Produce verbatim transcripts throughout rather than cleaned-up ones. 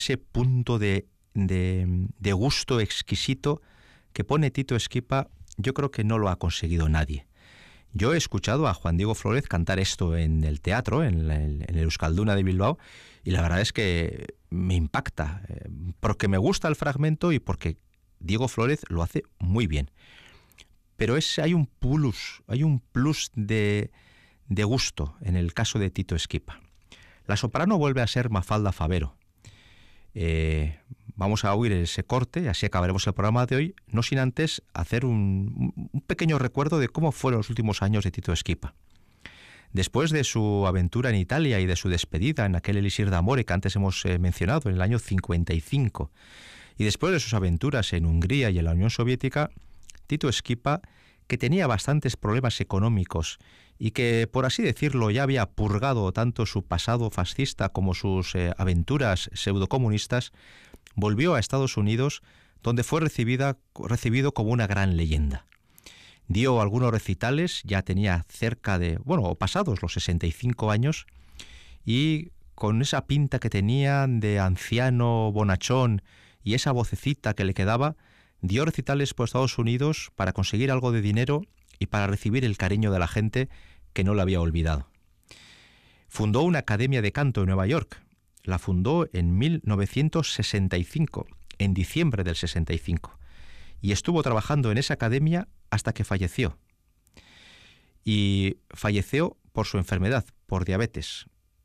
ese punto de, de, de gusto exquisito que pone Tito Esquipa, yo creo que no lo ha conseguido nadie. Yo he escuchado a Juan Diego Flórez cantar esto en el teatro, en el, en el Euskalduna de Bilbao, y la verdad es que me impacta, eh, porque me gusta el fragmento y porque Diego Flórez lo hace muy bien. Pero es, hay un plus, hay un plus de, de gusto en el caso de Tito Esquipa. La soprano vuelve a ser Mafalda Favero. Eh, vamos a oír ese corte, así acabaremos el programa de hoy, no sin antes hacer un, un pequeño recuerdo de cómo fueron los últimos años de Tito Esquipa. Después de su aventura en Italia y de su despedida en aquel Elixir d'Amore que antes hemos eh, mencionado, en el año cincuenta y cinco, y después de sus aventuras en Hungría y en la Unión Soviética, Tito Esquipa, que tenía bastantes problemas económicos y que, por así decirlo, ya había purgado tanto su pasado fascista como sus eh, aventuras pseudocomunistas, volvió a Estados Unidos, donde fue recibida, recibido como una gran leyenda. Dio algunos recitales, ya tenía cerca de, bueno, pasados los sesenta y cinco años, y con esa pinta que tenía de anciano bonachón y esa vocecita que le quedaba, dio recitales por Estados Unidos para conseguir algo de dinero y para recibir el cariño de la gente que no le había olvidado. Fundó una academia de canto en Nueva York. La fundó en mil novecientos sesenta y cinco, en diciembre del sesenta y cinco, y estuvo trabajando en esa academia hasta que falleció. Y falleció por su enfermedad, por diabetes.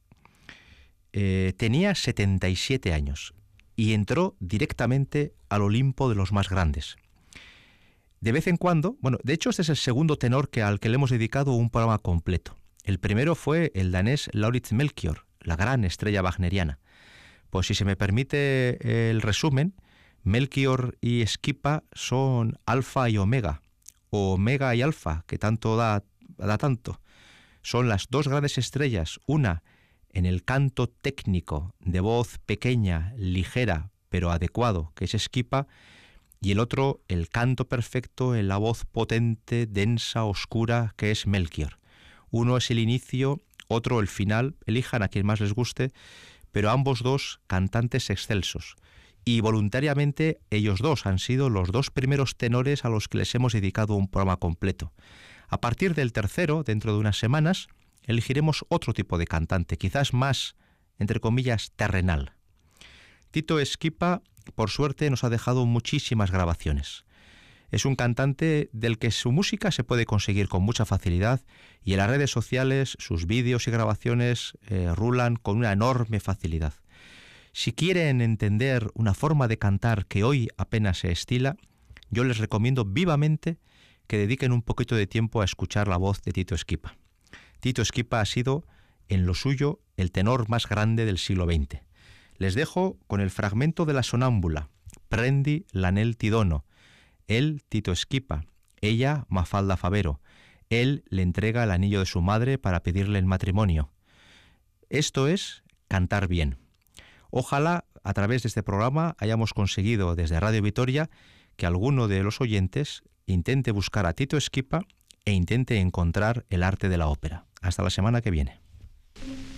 Eh, tenía setenta y siete años. Y entró directamente al Olimpo de los más grandes. De vez en cuando, bueno, de hecho este es el segundo tenor que, al que le hemos dedicado un programa completo. El primero fue el danés Lauritz Melchior, la gran estrella wagneriana. Pues si se me permite el resumen, Melchior y Esquipa son alfa y omega, o omega y alfa, que tanto da, da tanto. Son las dos grandes estrellas, una en el canto técnico de voz pequeña, ligera, pero adecuado, que es Esquipa, y el otro, el canto perfecto en la voz potente, densa, oscura, que es Melchior. Uno es el inicio, otro el final, elijan a quien más les guste, pero ambos dos cantantes excelsos. Y voluntariamente ellos dos han sido los dos primeros tenores a los que les hemos dedicado un programa completo. A partir del tercero, dentro de unas semanas, elegiremos otro tipo de cantante, quizás más, entre comillas, terrenal. Tito Esquipa, por suerte, nos ha dejado muchísimas grabaciones. Es un cantante del que su música se puede conseguir con mucha facilidad y en las redes sociales sus vídeos y grabaciones eh, rulan con una enorme facilidad. Si quieren entender una forma de cantar que hoy apenas se estila, yo les recomiendo vivamente que dediquen un poquito de tiempo a escuchar la voz de Tito Esquipa. Tito Esquipa ha sido, en lo suyo, el tenor más grande del siglo veinte. Les dejo con el fragmento de la sonámbula, Prendi l'anel ti dono. Él, Tito Esquipa, ella, Mafalda Favero. Él le entrega el anillo de su madre para pedirle el matrimonio. Esto es cantar bien. Ojalá, a través de este programa, hayamos conseguido desde Radio Vitoria que alguno de los oyentes intente buscar a Tito Esquipa e intente encontrar el arte de la ópera. Hasta la semana que viene.